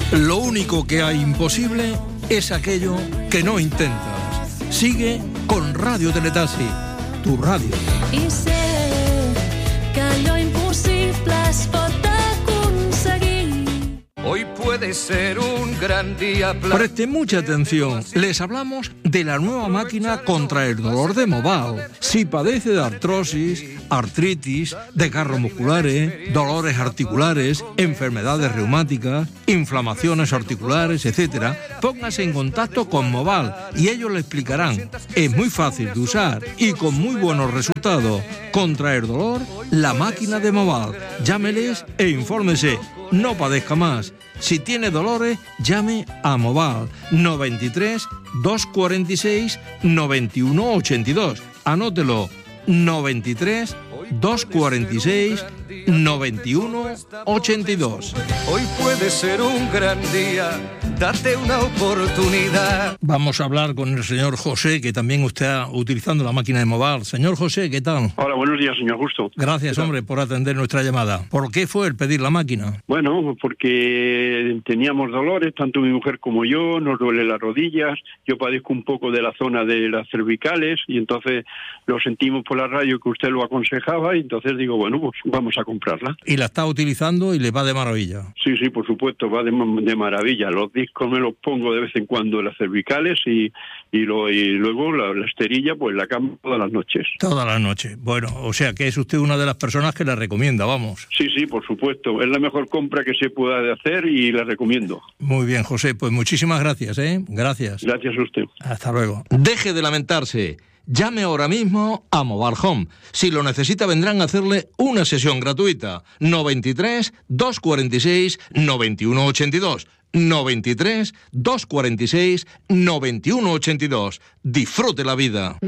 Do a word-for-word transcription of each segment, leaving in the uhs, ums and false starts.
Lo único que hay imposible es aquello que no intentas. Sigue con Radio Teletaxi, tu radio. I sé que allò impossible es pot aconseguir. Hoy puede ser un gran día. Presten mucha atención. Les hablamos de la nueva máquina contra el dolor de Moval. Si padece de artrosis, artritis, desgarros musculares, dolores articulares, enfermedades reumáticas, inflamaciones articulares, etcétera, póngase en contacto con Moval y ellos le explicarán. Es muy fácil de usar y con muy buenos resultados. Contra el dolor, la máquina de Moval. Llámeles e infórmese. No padezca más. Si tiene dolores, llame a Moval noventa y tres, doscientos cuarenta y seis, noventa y uno ochenta y dos. Anótelo, noventa y tres, doscientos cuarenta y seis, noventa y uno ochenta y dos. Hoy puede ser un gran día, date una oportunidad. Vamos a hablar con el señor José, que también está utilizando la máquina de Moval. Señor José, ¿qué tal? Hola, buenos días, señor Justo. Gracias, hombre, por atender nuestra llamada. ¿Por qué fue el pedir la máquina? Bueno, porque teníamos dolores, tanto mi mujer como yo, nos duele las rodillas, yo padezco un poco de la zona de las cervicales y entonces lo sentimos por la radio que usted lo aconsejaba y entonces digo, bueno, pues vamos a comprarla. Y la está utilizando y le va de maravilla. Sí, sí, por supuesto, va de, de maravilla. Los discos me los pongo de vez en cuando en las cervicales y, y, lo, y luego la, la esterilla pues la cambio todas las noches. Todas las noches. Bueno, o sea que es usted una de las personas que la recomienda, vamos. Sí, sí, por supuesto. Es la mejor compra que se pueda hacer y la recomiendo. Muy bien, José, pues muchísimas gracias, ¿eh? Gracias. Gracias a usted. Hasta luego. Deje de lamentarse. Llame ahora mismo a Moval Home. Si lo necesita, vendrán a hacerle una sesión gratuita. noventa y tres, doscientos cuarenta y seis, noventa y uno ochenta y dos. noventa y tres, doscientos cuarenta y seis, noventa y uno ochenta y dos. Disfrute la vida.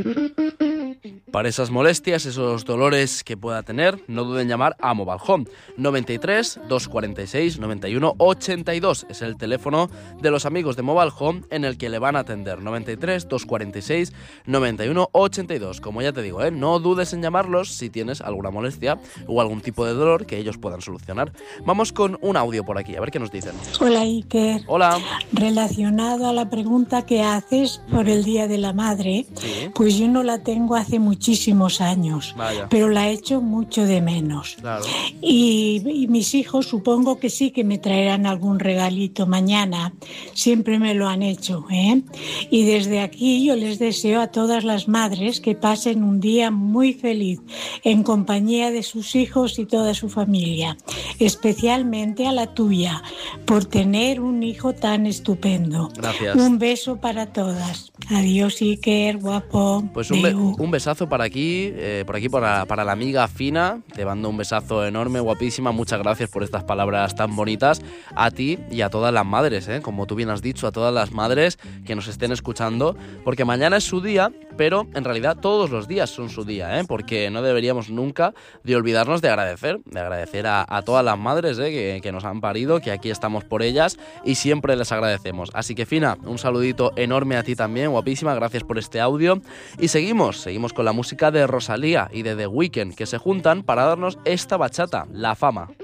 Para esas molestias, esos dolores que pueda tener, no duden en llamar a Moval Home. noventa y tres, doscientos cuarenta y seis, noventa y uno ochenta y dos es el teléfono de los amigos de Moval Home en el que le van a atender. noventa y tres, doscientos cuarenta y seis, noventa y uno ochenta y dos. Como ya te digo, ¿eh? no dudes en llamarlos si tienes alguna molestia o algún tipo de dolor que ellos puedan solucionar. Vamos con un audio por aquí, a ver qué nos dicen. Hola, Iker. Hola. Relacionado a la pregunta que haces por el Día de la Madre, ¿Sí? Pues yo no la tengo hace muchísimos años, Vaya. pero la echo mucho de menos. Claro. Y, y mis hijos supongo que sí que me traerán algún regalito mañana, siempre me lo han hecho, ¿eh? Y desde aquí yo les deseo a todas las madres que pasen un día muy feliz en compañía de sus hijos y toda su familia, especialmente a la tuya, por tener un hijo tan estupendo. Gracias. Un beso para todas. Adiós, Iker, guapo. Pues un, be- Adeu. un besazo para aquí, eh, por aquí para, para la amiga Fina. Te mando un besazo enorme, guapísima. Muchas gracias por estas palabras tan bonitas. A ti y a todas las madres, ¿eh? Como tú bien has dicho, a todas las madres que nos estén escuchando. Porque mañana es su día, pero en realidad todos los días son su día, ¿eh? Porque no deberíamos nunca de olvidarnos de agradecer. De agradecer a, a todas las madres, ¿eh? que, que nos han parido, que aquí estamos por ellas y siempre les agradecemos. Así que Fina, un saludito enorme a ti también, guapísima. Gracias por este audio. Y seguimos, seguimos con la música de Rosalía y de The Weeknd, que se juntan para darnos esta bachata, La Fama.